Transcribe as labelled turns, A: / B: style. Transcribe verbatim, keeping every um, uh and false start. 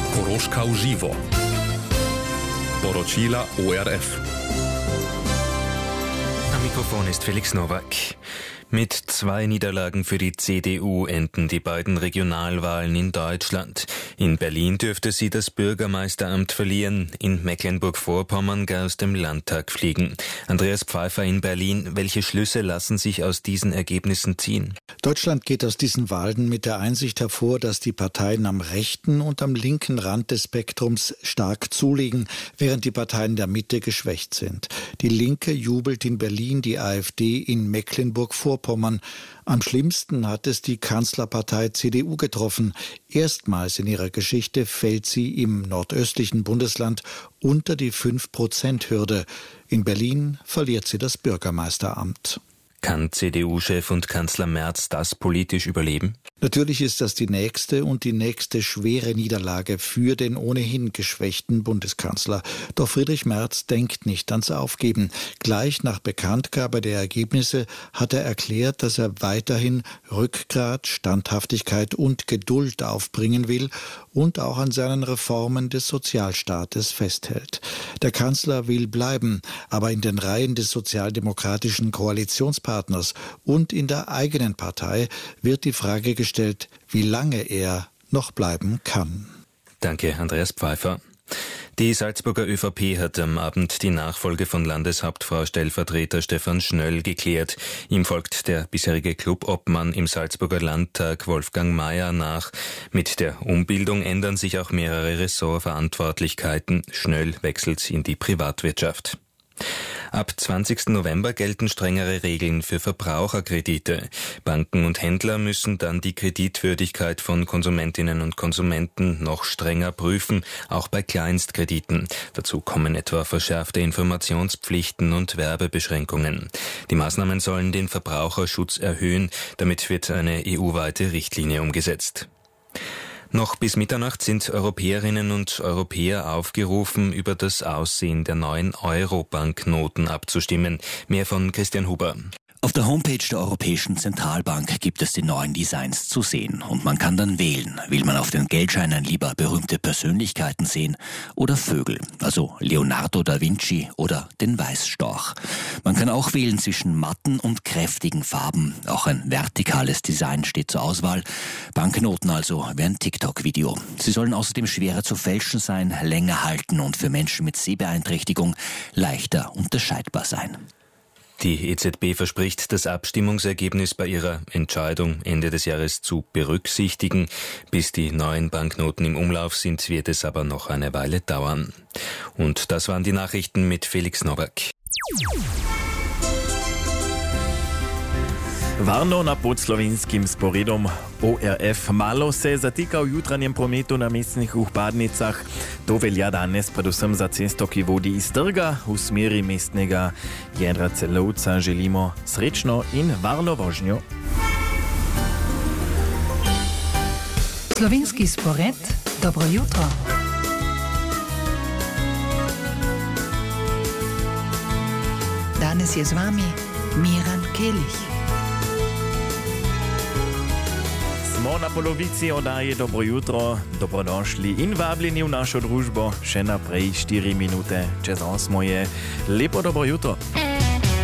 A: Koroška v živo. Poročila O R F.
B: Am Mikrofon ist Felix Nowak. Mit zwei Niederlagen für die C D U enden die beiden Regionalwahlen in Deutschland. In Berlin dürfte sie das Bürgermeisteramt verlieren, in Mecklenburg-Vorpommern gar aus dem Landtag fliegen. Andreas Pfeiffer in Berlin, welche Schlüsse lassen sich aus diesen Ergebnissen ziehen?
C: Deutschland geht aus diesen Wahlen mit der Einsicht hervor, dass die Parteien am rechten und am linken Rand des Spektrums stark zulegen, während die Parteien der Mitte geschwächt sind. Die Linke jubelt in Berlin, die AfD in Mecklenburg-Vorpommern. Am schlimmsten hat es die Kanzlerpartei C D U getroffen. Erstmals in ihrer Geschichte fällt sie im nordöstlichen Bundesland unter die fünf Prozent Hürde. In Berlin verliert sie das Bürgermeisteramt.
B: Kann C D U-Chef und Kanzler Merz das politisch überleben?
C: Natürlich ist das die nächste und die nächste schwere Niederlage für den ohnehin geschwächten Bundeskanzler. Doch Friedrich Merz denkt nicht ans Aufgeben. Gleich nach Bekanntgabe der Ergebnisse hat er erklärt, dass er weiterhin Rückgrat, Standhaftigkeit und Geduld aufbringen will und auch an seinen Reformen des Sozialstaates festhält. Der Kanzler will bleiben, aber in den Reihen des sozialdemokratischen Koalitionspartners und in der eigenen Partei wird die Frage gestellt, wie lange er noch bleiben kann.
B: Danke, Andreas Pfeiffer. Die Salzburger ÖVP hat am Abend die Nachfolge von Landeshauptfrau Stellvertreter Stefan Schnöll geklärt. Ihm folgt der bisherige Clubobmann im Salzburger Landtag Wolfgang Mayer nach. Mit der Umbildung ändern sich auch mehrere Ressortverantwortlichkeiten. Schnöll wechselt in die Privatwirtschaft. Ab zwanzigsten November gelten strengere Regeln für Verbraucherkredite. Banken und Händler müssen dann die Kreditwürdigkeit von Konsumentinnen und Konsumenten noch strenger prüfen, auch bei Kleinstkrediten. Dazu kommen etwa verschärfte Informationspflichten und Werbebeschränkungen. Die Maßnahmen sollen den Verbraucherschutz erhöhen. Damit wird eine E U-weite Richtlinie umgesetzt. Noch bis Mitternacht sind Europäerinnen und Europäer aufgerufen, über das Aussehen der neuen Euro-Banknoten abzustimmen. Mehr von Christian Huber.
D: Auf der Homepage der Europäischen Zentralbank gibt es die neuen Designs zu sehen und man kann dann wählen. Will man auf den Geldscheinen lieber berühmte Persönlichkeiten sehen oder Vögel, also Leonardo da Vinci oder den Weißstorch. Man kann auch wählen zwischen matten und kräftigen Farben. Auch ein vertikales Design steht zur Auswahl. Banknoten also wie ein TikTok-Video. Sie sollen außerdem schwerer zu fälschen sein, länger halten und für Menschen mit Sehbeeinträchtigung leichter unterscheidbar sein.
B: Die E Z B verspricht, das Abstimmungsergebnis bei ihrer Entscheidung Ende des Jahres zu berücksichtigen. Bis die neuen Banknoten im Umlauf sind, wird es aber noch eine Weile dauern. Und das waren die Nachrichten mit Felix Nowak.
E: Varno na podslovinskim sporedom O R F. Malo se zatika v jutranjem prometu na mestnih vpadnicah. To velja danes predvsem za cesto, ki vodi iz trga v smeri mestnega jedra Celovca. Želimo srečno in varno vožnjo.
F: Slovenski spored, dobro jutro. Danes je z vami Miran Kelih.
E: Smo na polovici oddaje Dobro jutro, dobrodošli in vabljeni v našo družbo. Še naprej štiri minute čez osmo je. Lepo dobro jutro.